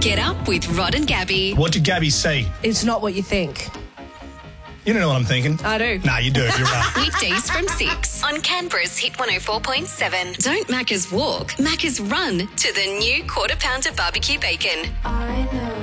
Get up with Rod and Gabby. What did Gabby say? It's not what you think. You don't know what I'm thinking. I do. Nah, you do. You're right. Weekdays from 6 on Canberra's Hit 104.7. Don't Macca's walk, Macca's run to the new Quarter Pounder barbecue bacon.